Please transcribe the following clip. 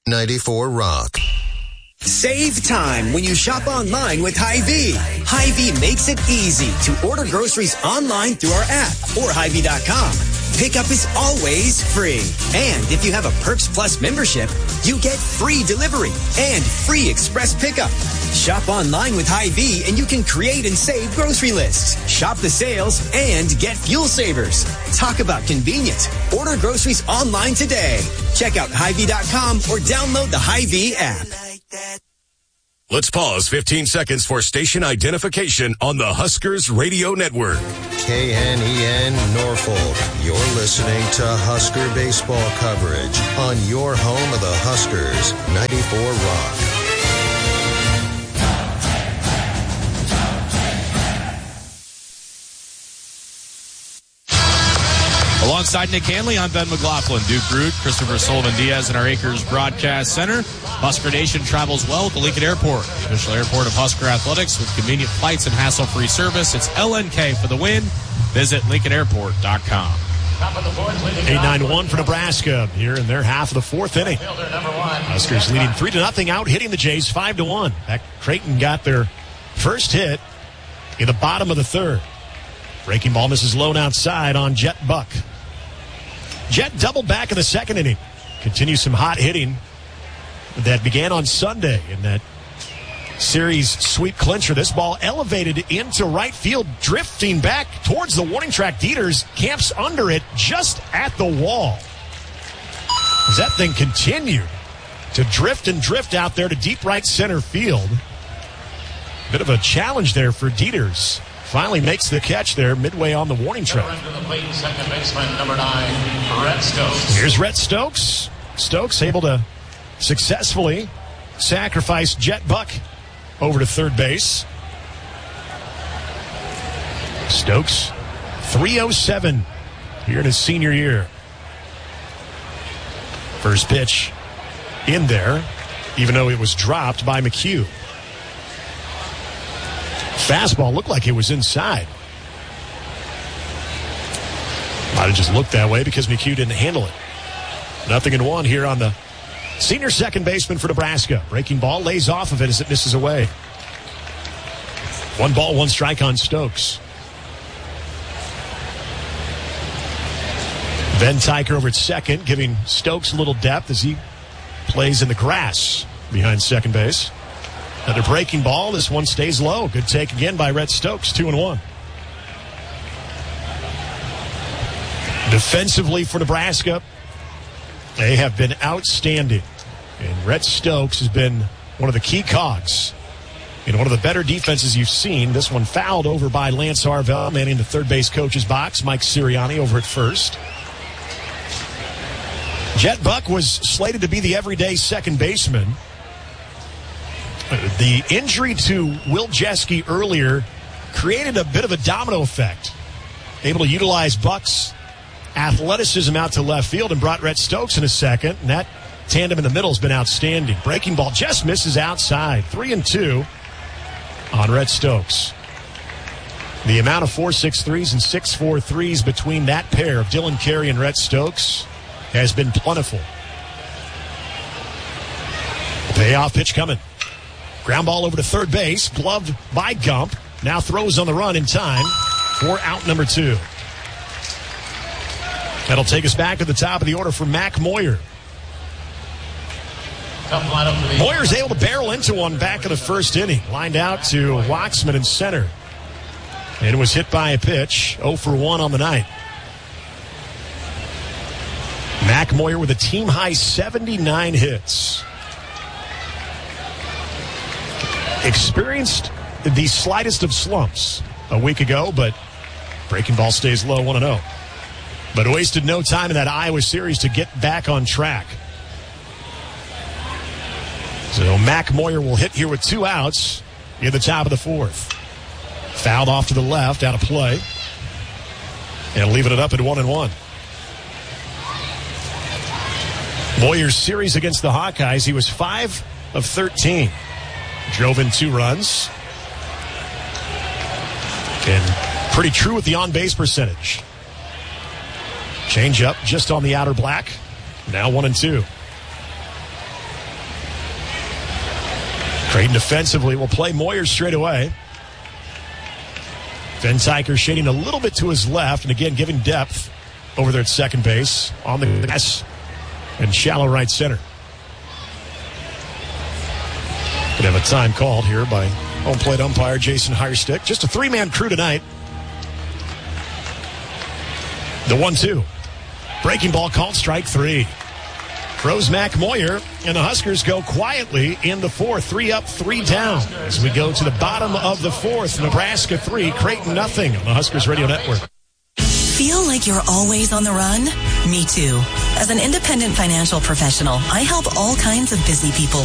94 Rock. Save time when you shop online with Hy-Vee. Hy-Vee makes it easy to order groceries online through our app or Hy-Vee.com. Pickup is always free. And if you have a Perks Plus membership, you get free delivery and free express pickup. Shop online with Hy-Vee and you can create and save grocery lists, shop the sales, and get fuel savers. Talk about convenience. Order groceries online today. Check out Hy-Vee.com or download the Hy-Vee app. Let's pause 15 seconds for station identification on the Huskers Radio Network. KNEN Norfolk. You're listening to Husker baseball coverage on your home of the Huskers, 94 Rock. Alongside Nick Hanley, I'm Ben McLaughlin. Duke Root, Christopher Sullivan-Diaz in our Acres Broadcast Center. Husker Nation travels well with the Lincoln Airport, official airport of Husker Athletics with convenient flights and hassle-free service. It's LNK for the win. Visit LincolnAirport.com. 8-9-1 for Nebraska here in their half of the fourth inning. Huskers leading 3-0, out hitting the Jays 5-1. Beck Creighton got their first hit in the bottom of the third. Breaking ball misses low and outside on Jet Buck. Jet doubled back in the second inning. Continues some hot hitting that began on Sunday in that series sweep clincher. This ball elevated into right field, drifting back towards the warning track. Dieters camps under it just at the wall. As that thing continued to drift and drift out there to deep right center field. Bit of a challenge there for Dieters. Finally makes the catch there midway on the warning track. Second baseman, number 9, Rhett Stokes. Here's Rhett Stokes. Stokes able to successfully sacrifice Jet Buck over to third base. Stokes, 307 here in his senior year. First pitch in there, even though it was dropped by McHugh. Fastball looked like it was inside. Might have just looked that way because McHugh didn't handle it. 0-1 here on the senior second baseman for Nebraska. Breaking ball lays off of it as it misses away. 1 ball, 1 strike on Stokes. Ben Tyker over at second, giving Stokes a little depth as he plays in the grass behind second base. Another breaking ball. This one stays low. Good take again by Rhett Stokes. 2-1. Defensively for Nebraska, they have been outstanding. And Rhett Stokes has been one of the key cogs in one of the better defenses you've seen. This one fouled over by Lance Harvell, manning the third base coach's box. Mike Sirianni over at first. Jet Buck was slated to be the everyday second baseman. The injury to Will Jeske earlier created a bit of a domino effect. Able to utilize Buck's athleticism out to left field and brought Rhett Stokes in a second. And that tandem in the middle has been outstanding. Breaking ball just misses outside. 3-2 on Rhett Stokes. The amount of 4.63s and 6.43s between that pair of Dylan Carey and Rhett Stokes has been plentiful. Payoff pitch coming. Ground ball over to third base, gloved by Gump. Now throws on the run in time for out number 2. That'll take us back to the top of the order for Mac Moyer. Moyer's able to barrel into one back in the first inning. Lined out to Waxman in center. And was hit by a pitch. 0 for 1 on the night. Mac Moyer with a team-high 79 hits. Experienced the slightest of slumps a week ago, but breaking ball stays low, 1-0. But wasted no time in that Iowa series to get back on track. So Mac Moyer will hit here with 2 outs in the top of the fourth. Fouled off to the left, out of play. And leaving it up at 1-1. Moyer's series against the Hawkeyes, he was 5 of 13. Drove in 2 runs. And pretty true with the on-base percentage. Change up just on the outer black. Now 1-2. Creighton defensively will play Moyer straight away. Van Tyker shading a little bit to his left, and again giving depth over there at second base on the glass and shallow right center. Could have a time called here by home plate umpire Jason Hirestick. Just a three-man crew tonight. The 1-2. Breaking ball called, strike three. Throws Mac Moyer, and the Huskers go quietly in the fourth. 3 up, 3 down. As we go to the bottom of the fourth, Nebraska 3, Creighton nothing on the Huskers Radio Network. Feel like you're always on the run? Me too. As an independent financial professional, I help all kinds of busy people